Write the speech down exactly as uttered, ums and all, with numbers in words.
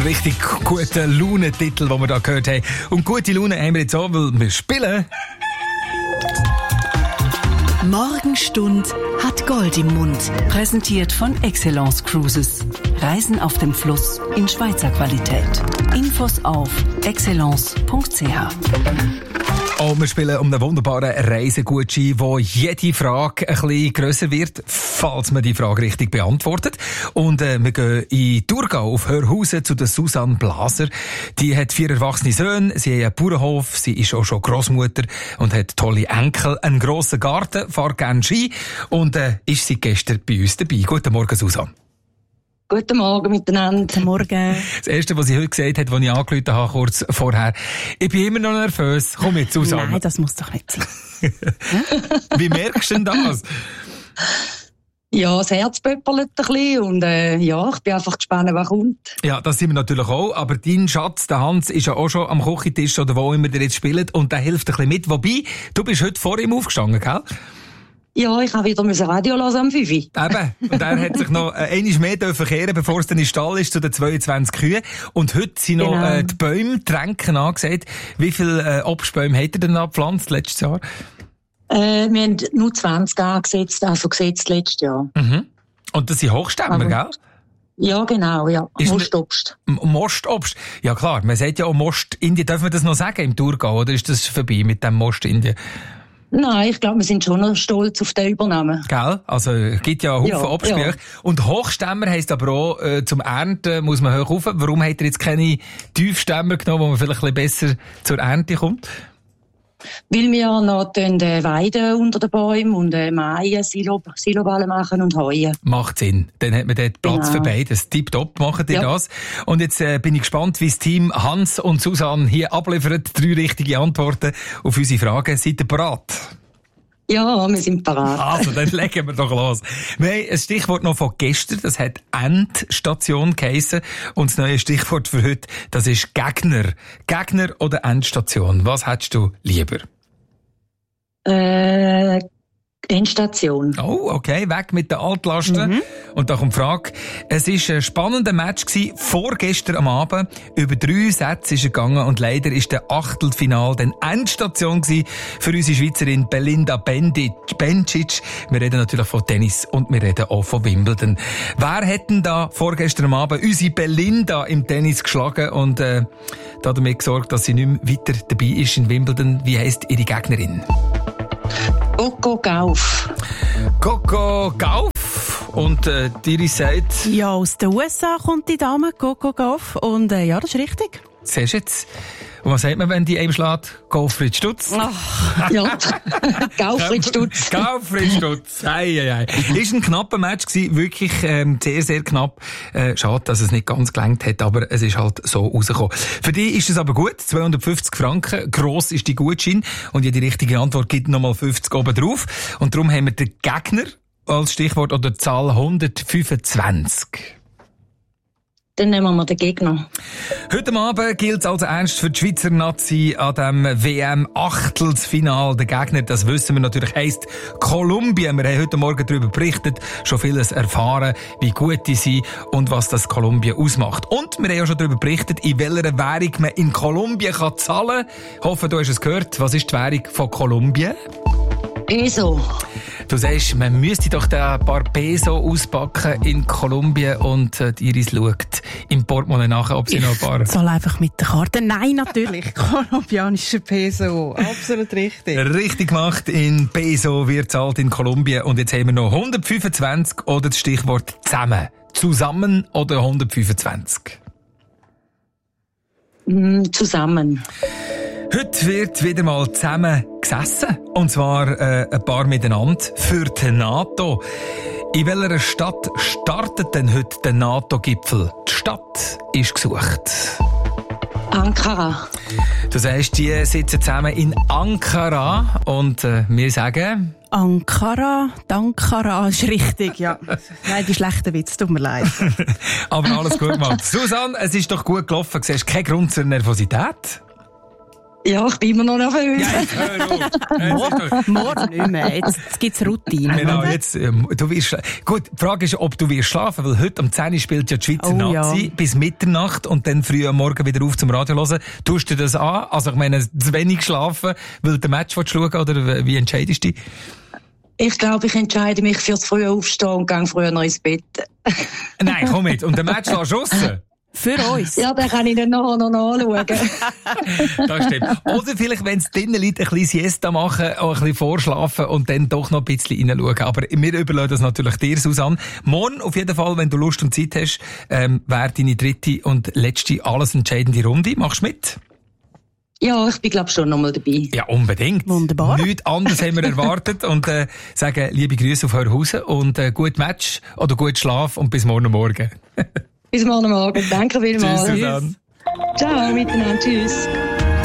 richtig guter Laune-Titel, den wir da gehört haben. Und gute Laune haben wir jetzt auch, weil wir spielen. Morgenstund hat Gold im Mund. Präsentiert von Excellence Cruises. Reisen auf dem Fluss in Schweizer Qualität. Infos auf excellence punkt c h. Oh, wir spielen um einen wunderbaren Reisegutschein, wo jede Frage ein bisschen grösser wird, falls man die Frage richtig beantwortet. Und äh, wir gehen in Thurgau auf Hörhausen zu der Susanne Blaser. Die hat vier erwachsene Söhne, sie hat einen Bauernhof, sie ist auch schon Grossmutter und hat tolle Enkel, einen grossen Garten, fährt gerne Ski und äh, ist seit gestern bei uns dabei. Guten Morgen, Susanne. Guten Morgen miteinander. Guten Morgen. Das Erste, was sie heute gesagt hat, als ich angerufen habe, kurz vorher, ich bin immer noch nervös. Komm jetzt, Susanne. Nein, das muss doch nicht sein. Wie merkst du denn das? Ja, das Herz pöppelt ein bisschen und äh, ja, ich bin einfach gespannt, was kommt. Ja, das sind wir natürlich auch, aber dein Schatz, der Hans, ist ja auch schon am Küchentisch oder wo immer der jetzt spielt und der hilft ein bisschen mit. Wobei, du bist heute vor ihm aufgestanden, gell? Ja, ich habe wieder Radio hören am fünf. Eben. Und er hat sich noch äh, einmal mehr dürfen kehren, bevor es dann in den Stall ist, zu den zweiundzwanzig Kühen. Und heute sind noch Genau. äh, die Bäume, die Tränken angesagt. Wie viele äh, Obstbäume hat er denn gepflanzt letztes Jahr? Äh, wir haben nur zwanzig angesetzt, also gesetzt letztes Jahr. Mhm. Und das sind Hochstämmer, Aber- gell? Ja, genau, ja. Ist Mostobst. M- Mostobst. Ja klar, man sagt ja auch Most-Indien. Darf man das noch sagen im Thurgau, oder ist das vorbei mit dem Most-Indien? Nein, ich glaube, wir sind schon noch stolz auf den Übernahmen. Gell? Also, es gibt ja einen Haufen Ja, Obstbücher. ja. Und Hochstämmer heisst aber auch, äh, zum Ernten muss man hoch rauf. Warum hat er jetzt keine Tiefstämmer genommen, wo man vielleicht ein bisschen besser zur Ernte kommt? Weil wir noch äh, weiden unter den Bäumen und äh, Maien, Silo, Siloballen machen und heuen. Macht Sinn. Dann hat man dort Platz Genau. für beides. Tipptopp, machen die Ja. das. Und jetzt äh, bin ich gespannt, wie das Team Hans und Susanne hier abliefert. Drei richtige Antworten auf unsere Fragen. Seid ihr bereit? Ja, wir sind parat. Also, dann legen wir doch los. Wir haben ein Stichwort noch von gestern, das hat Endstation geheissen. Und das neue Stichwort für heute, das ist Gegner. Gegner oder Endstation? Was hättest du lieber? Äh, Endstation. Oh, okay, weg mit den Altlasten. Mhm. Und da kommt die Frage. Es war ein spannender Match gewesen, vorgestern am Abend. Über drei Sätze ist er gegangen und leider ist der Achtelfinal dann Endstation gewesen für unsere Schweizerin Belinda Bencic. Bencic. Wir reden natürlich von Tennis und wir reden auch von Wimbledon. Wer hat denn da vorgestern am Abend unsere Belinda im Tennis geschlagen und äh, damit gesorgt, dass sie nicht mehr weiter dabei ist in Wimbledon? Wie heisst ihre Gegnerin? Coco Gauff. Coco Gauff. Und äh, Diri sagt... Ja, aus den U S A kommt die Dame, Coco Gauff. Und äh, ja, das ist richtig. Siehst du jetzt? Und was sagt man, wenn die einem schlägt? Gottfried Stutz. Ja, Gauffried Stutz. Gottfried Stutz. Ei, ei, ei. Ist ein knapper Match gewesen. Wirklich ähm, sehr, sehr knapp. Äh, schade, dass es nicht ganz gelangt hat, aber es ist halt so rausgekommen. Für dich ist es aber gut. zweihundertfünfzig Franken. Gross ist die Gutschein. Und jede richtige Antwort gibt nochmal fünfzig oben drauf. Und darum haben wir den Gegner als Stichwort oder Zahl hundertfünfundzwanzig. Dann nehmen wir den Gegner. Heute Abend gilt es also ernst für die Schweizer Nazi an dem W M-Achtelfinal. Der Gegner, das wissen wir natürlich, heisst Kolumbien. Wir haben heute Morgen darüber berichtet, schon vieles erfahren, wie gut die sind und was das Kolumbien ausmacht. Und wir haben auch schon darüber berichtet, in welcher Währung man in Kolumbien kann zahlen kann. Ich hoffe, du hast es gehört. Was ist die Währung von Kolumbien? Peso. Du sagst, man müsste doch da ein paar Peso auspacken in Kolumbien und äh, die Iris schaut im Portemonnaie nach, ob sie noch ein paar... Ich zahle einfach mit der Karte. Nein, natürlich. Kolumbianischer Peso. Absolut richtig. Richtig gemacht. In Peso wird zahlt in Kolumbien. Und jetzt haben wir noch hundertfünfundzwanzig oder das Stichwort zusammen. Zusammen oder hundertfünfundzwanzig? Mm, zusammen. Heute wird wieder mal zusammen gesessen. Und zwar äh, ein paar miteinander für die NATO. In welcher Stadt startet denn heute der NATO-Gipfel? Die Stadt ist gesucht. Ankara. Du sagst, die sitzen zusammen in Ankara und äh, wir sagen... Ankara, Dankara ist richtig, ja. Nein, die schlechten Witze, tut mir leid. Aber alles gut gemacht. Susanne, es ist doch gut gelaufen. Du siehst keinen Grund zur Nervosität? Ja, ich bin immer noch nervös. Ja, jetzt hör auf. Morgen, morgen nicht mehr. Jetzt, jetzt gibt's Routine. Genau, jetzt, ähm, du wirst, gut, die Frage ist, ob du wirst schlafen, weil heute um zehn Uhr spielt ja die Schweizer Oh, Nazi ja. bis Mitternacht und dann früh am Morgen wieder auf zum Radio hören. Tust du das an? Also, ich meine, zu wenig schlafen, weil du den Match schauen willst, oder wie entscheidest du dich? Ich glaube, ich entscheide mich fürs frühe Aufstehen und gehe früher noch ins Bett. Nein, komm mit. Und den Match lässt du draussen? Für uns. Ja, dann kann ich dann nachher noch nachschauen. Das stimmt. Oder vielleicht, wenn es drinnen Leute ein bisschen Siesta machen, auch ein bisschen vorschlafen und dann doch noch ein bisschen reinschauen. Aber wir überlassen das natürlich dir, Susanne. Morgen, auf jeden Fall, wenn du Lust und Zeit hast, ähm, wäre deine dritte und letzte alles entscheidende Runde. Machst du mit? Ja, ich bin, glaube ich, schon noch mal dabei. Ja, unbedingt. Wunderbar. Nichts anderes haben wir erwartet und äh, sagen liebe Grüße auf Hörhausen und äh, guten Match oder guten Schlaf und bis morgen Morgen. Bis morgen Morgen. Danke vielmals. Tschüss, Susanne. Ciao miteinander. Tschüss.